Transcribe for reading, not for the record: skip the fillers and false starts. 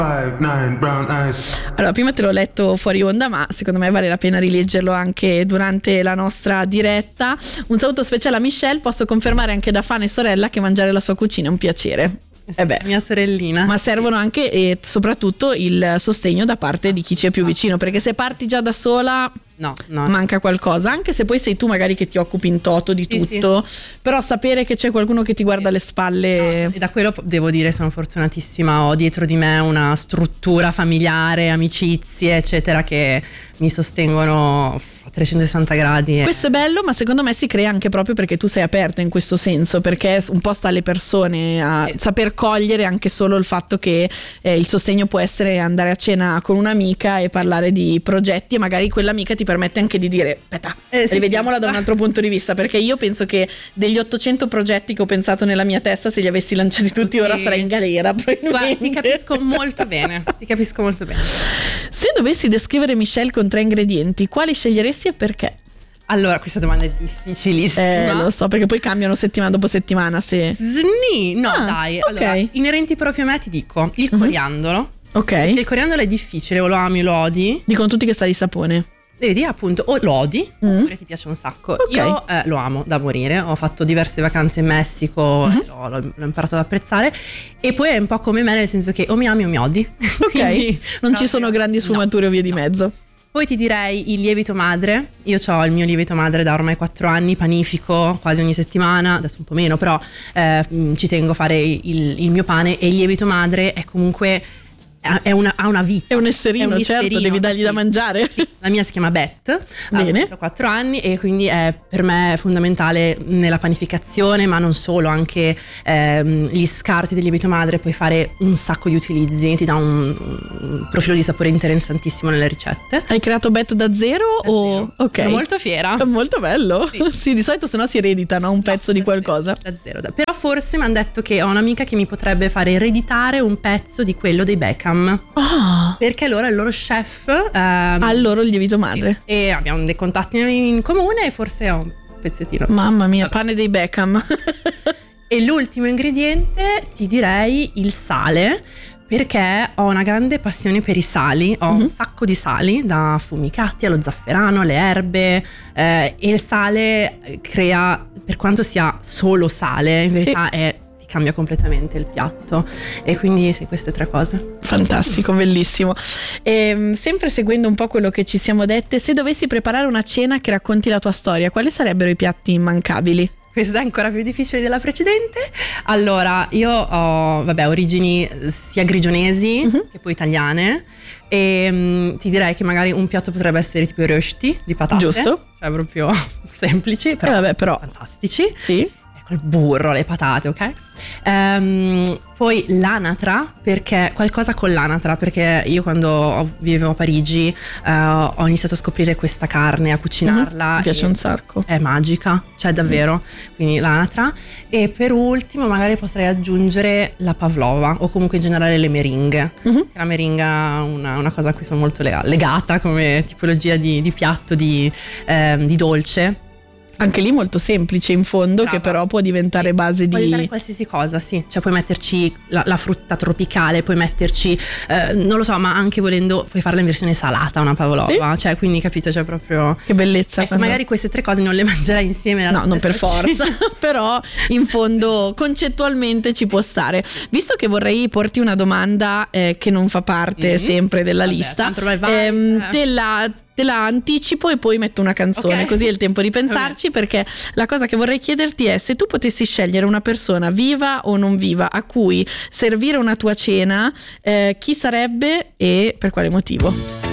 Allora, prima te l'ho letto fuori onda, ma secondo me vale la pena rileggerlo anche durante la nostra diretta. Un saluto speciale a Michelle, posso confermare anche da fan e sorella che mangiare la sua cucina è un piacere. Mia sorellina. Ma servono anche e soprattutto il sostegno da parte di chi ci è più vicino, perché se parti già da sola no. manca qualcosa, anche se poi sei tu magari che ti occupi in toto di tutto, però sapere che c'è qualcuno che ti guarda alle spalle. E da quello devo dire sono fortunatissima, ho dietro di me una struttura familiare, amicizie eccetera che mi sostengono a 360 gradi. Questo è bello, ma secondo me si crea anche proprio perché tu sei aperta in questo senso, perché un po' sta alle persone a saper cogliere anche solo il fatto che il sostegno può essere andare a cena con un'amica e parlare di progetti, e magari quell'amica ti permette anche di dire aspetta, rivediamola da un altro punto di vista, perché io penso che degli 800 progetti che ho pensato nella mia testa, se li avessi lanciati tutti ora sarei in galera probabilmente. Guarda, ti capisco molto bene. Se dovessi descrivere Michelle con 3 ingredienti, quali sceglieresti e perché? Allora, questa domanda è difficilissima. Lo so, perché poi cambiano settimana dopo settimana. Dai. Allora, inerenti proprio a me ti dico il coriandolo. Ok. Il coriandolo è difficile, o lo ami o lo odi. Dicono tutti che sa di sapone. Vedi, appunto, o lo odi oppure ti piace un sacco. Io lo amo da morire, ho fatto diverse vacanze in Messico, l'ho imparato ad apprezzare, e poi è un po' come me, nel senso che o mi ami o mi odi. Ok, non ci sono grandi sfumature o vie di mezzo. Poi ti direi il lievito madre. Io ho il mio lievito madre da ormai 4 anni, panifico quasi ogni settimana, adesso un po' meno, però ci tengo a fare il mio pane, e il lievito madre è comunque ha una vita. È un esserino, certo, devi dargli da mangiare. Sì, la mia si chiama Beth, Bene. ha 4 anni e quindi è per me fondamentale nella panificazione, ma non solo, anche gli scarti del lievito madre puoi fare un sacco di utilizzi, ti dà un profilo di sapore interessantissimo nelle ricette. Hai creato Beth da zero? Zero. Ok. Sono molto fiera. È molto bello. Sì, di solito sennò si eredita, no? Un pezzo di qualcosa. Da zero. Però forse mi hanno detto che ho un'amica che mi potrebbe fare ereditare un pezzo di quello dei Beckham. Perché allora il loro chef ha loro il lievito madre. Sì, e abbiamo dei contatti in comune e forse ho un pezzettino. Mamma mia, pane dei Beckham. E l'ultimo ingrediente ti direi il sale, perché ho una grande passione per i sali, ho un sacco di sali, da affumicati allo zafferano, alle erbe, e il sale crea, per quanto sia solo sale, in verità cambia completamente il piatto, e quindi sì, queste 3 cose. Fantastico, bellissimo. E, sempre seguendo un po' quello che ci siamo dette, se dovessi preparare una cena che racconti la tua storia, quali sarebbero i piatti immancabili? Questa è ancora più difficile della precedente. Allora, io ho origini sia grigionesi che poi italiane, e ti direi che magari un piatto potrebbe essere tipo i rösti di patate. Giusto. Cioè proprio semplici, però fantastici. Sì. Il burro, le patate, ok? Poi l'anatra, perché qualcosa con l'anatra, perché io quando vivevo a Parigi ho iniziato a scoprire questa carne, a cucinarla. Mi piace un sacco. È magica, cioè davvero. Quindi l'anatra. E per ultimo magari potrei aggiungere la pavlova, o comunque in generale le meringhe. La meringa è una cosa a cui sono molto legata come tipologia di piatto, di dolce. Anche lì molto semplice in fondo. Brava. Che però può diventare base di... Puoi diventare qualsiasi cosa, sì. Cioè puoi metterci la frutta tropicale, puoi metterci, non lo so, ma anche volendo puoi farla in versione salata una pavlova. Cioè quindi capito, cioè proprio... Che bellezza. Ecco, magari queste 3 cose non le mangerai insieme. No, non per forza. Però in fondo concettualmente ci può stare. Visto che vorrei porti una domanda che non fa parte sempre della lista, te la anticipo e poi metto una canzone, così è il tempo di pensarci, perché la cosa che vorrei chiederti è: se tu potessi scegliere una persona viva o non viva a cui servire una tua cena, chi sarebbe e per quale motivo?